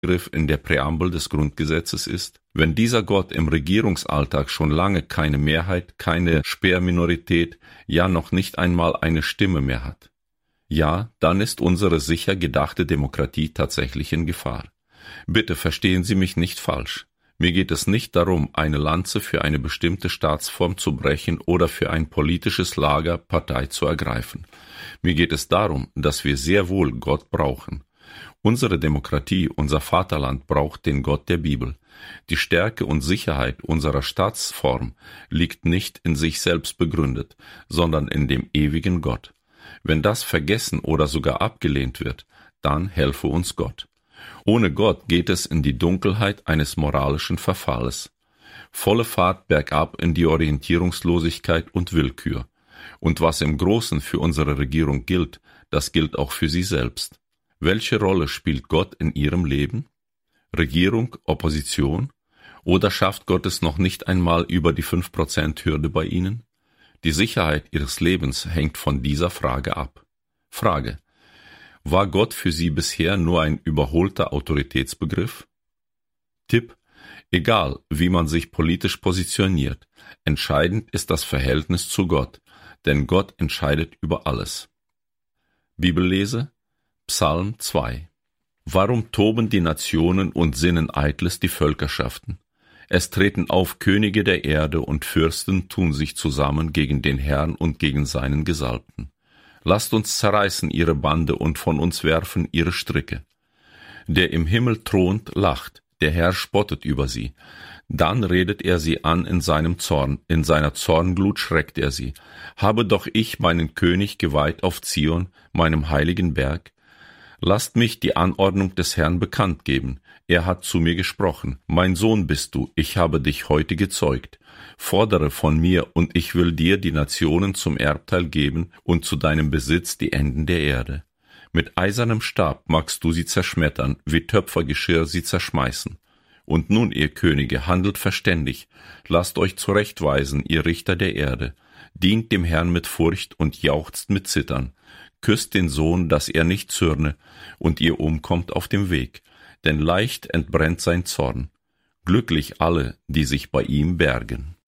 Begriff in der Präambel des Grundgesetzes ist? Wenn dieser Gott im Regierungsalltag schon lange keine Mehrheit, keine Sperrminorität, ja noch nicht einmal eine Stimme mehr hat, ja, dann ist unsere sicher gedachte Demokratie tatsächlich in Gefahr. Bitte verstehen Sie mich nicht falsch. Mir geht es nicht darum, eine Lanze für eine bestimmte Staatsform zu brechen oder für ein politisches Lager Partei zu ergreifen. Mir geht es darum, dass wir sehr wohl Gott brauchen. Unsere Demokratie, unser Vaterland braucht den Gott der Bibel. Die Stärke und Sicherheit unserer Staatsform liegt nicht in sich selbst begründet, sondern in dem ewigen Gott. Wenn das vergessen oder sogar abgelehnt wird, dann helfe uns Gott. Ohne Gott geht es in die Dunkelheit eines moralischen Verfalles. Volle Fahrt bergab in die Orientierungslosigkeit und Willkür. Und was im Großen für unsere Regierung gilt, das gilt auch für sie selbst. Welche Rolle spielt Gott in ihrem Leben? Regierung, Opposition? Oder schafft Gott es noch nicht einmal über die 5%-Hürde bei ihnen? Die Sicherheit ihres Lebens hängt von dieser Frage ab. Frage: War Gott für Sie bisher nur ein überholter Autoritätsbegriff? Tipp: Egal, wie man sich politisch positioniert, entscheidend ist das Verhältnis zu Gott, denn Gott entscheidet über alles. Bibellese: Psalm 2. Warum toben die Nationen und sinnen eitles die Völkerschaften? Es treten auf Könige der Erde und Fürsten tun sich zusammen gegen den Herrn und gegen seinen Gesalbten. Lasst uns zerreißen ihre Bande und von uns werfen ihre Stricke. Der im Himmel thront, lacht, der Herr spottet über sie. Dann redet er sie an in seinem Zorn, in seiner Zornglut schreckt er sie. Habe doch ich meinen König geweiht auf Zion, meinem heiligen Berg. Lasst mich die Anordnung des Herrn bekannt geben. Er hat zu mir gesprochen. Mein Sohn bist du, ich habe dich heute gezeugt. Fordere von mir, und ich will dir die Nationen zum Erbteil geben und zu deinem Besitz die Enden der Erde. Mit eisernem Stab magst du sie zerschmettern, wie Töpfergeschirr sie zerschmeißen. Und nun, ihr Könige, handelt verständig, lasst euch zurechtweisen, ihr Richter der Erde. Dient dem Herrn mit Furcht und jauchzt mit Zittern. Küsst den Sohn, dass er nicht zürne, und ihr umkommt auf dem Weg, denn leicht entbrennt sein Zorn. Glücklich alle, die sich bei ihm bergen.